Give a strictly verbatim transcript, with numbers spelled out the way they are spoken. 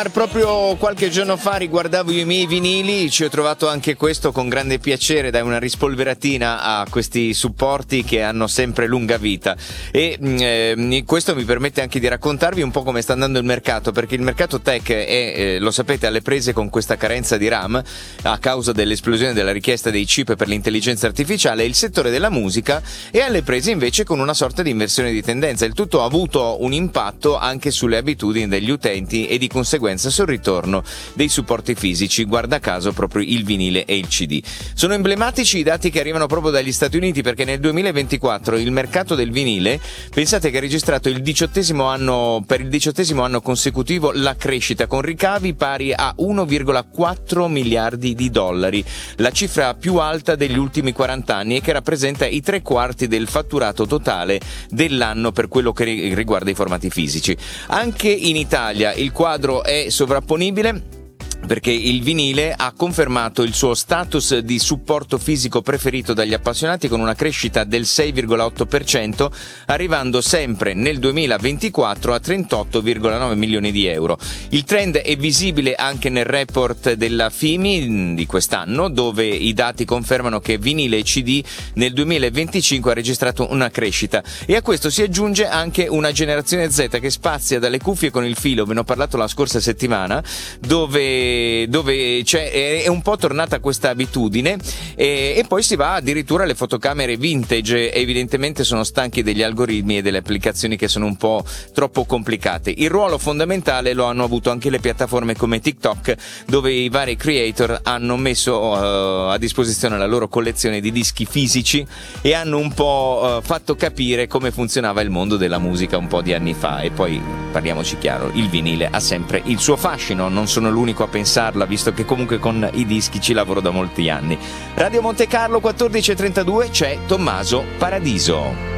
Omar, proprio qualche giorno fa riguardavo i miei vinili, ci ho trovato anche questo con grande piacere, dai una rispolveratina a questi supporti che hanno sempre lunga vita e eh, questo mi permette anche di raccontarvi un po' come sta andando il mercato, perché il mercato tech è, eh, lo sapete, alle prese con questa carenza di RAM a causa dell'esplosione della richiesta dei chip per l'intelligenza artificiale, e il settore della musica è alle prese invece con una sorta di inversione di tendenza. Il tutto ha avuto un impatto anche sulle abitudini degli utenti e di conseguenza sul ritorno dei supporti fisici, guarda caso proprio il vinile e il C D. Sono emblematici i dati che arrivano proprio dagli Stati Uniti, perché nel duemilaventiquattro il mercato del vinile, pensate che ha registrato il diciottesimo anno per il diciottesimo anno consecutivo la crescita, con ricavi pari a uno virgola quattro miliardi di dollari, la cifra più alta degli ultimi quaranta anni e che rappresenta i tre quarti del fatturato totale dell'anno per quello che riguarda i formati fisici. Anche in Italia il quadro è sovrapponibile, perché il vinile ha confermato il suo status di supporto fisico preferito dagli appassionati, con una crescita del sei virgola otto per cento, arrivando sempre nel duemilaventiquattro a trentotto virgola nove milioni di euro. Il trend è visibile anche nel report della F I M I di quest'anno, dove i dati confermano che vinile e C D nel duemilaventicinque ha registrato una crescita, e a questo si aggiunge anche una generazione Z che spazia dalle cuffie con il filo, ve ne ho parlato la scorsa settimana, dove dove c'è, è un po' tornata questa abitudine, e, e poi si va addirittura alle fotocamere vintage. Evidentemente sono stanchi degli algoritmi e delle applicazioni che sono un po' troppo complicate. Il ruolo fondamentale lo hanno avuto anche le piattaforme come TikTok, dove i vari creator hanno messo uh, a disposizione la loro collezione di dischi fisici e hanno un po' uh, fatto capire come funzionava il mondo della musica un po' di anni fa. E poi, parliamoci chiaro, il vinile ha sempre il suo fascino, non sono l'unico a pensarla, visto che comunque con i dischi ci lavoro da molti anni. Radio Monte Carlo quattordici e trentadue, c'è Tommaso Paradiso.